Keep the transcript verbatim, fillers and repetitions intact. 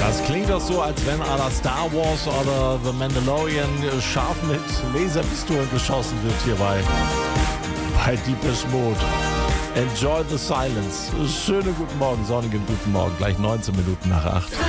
Das klingt doch so, als wenn à la Star Wars oder The Mandalorian scharf mit Laserpistolen geschossen wird hier bei, bei Depeche Mode. Enjoy the silence. Schönen guten Morgen, sonnigen guten Morgen. Gleich neunzehn Minuten nach acht.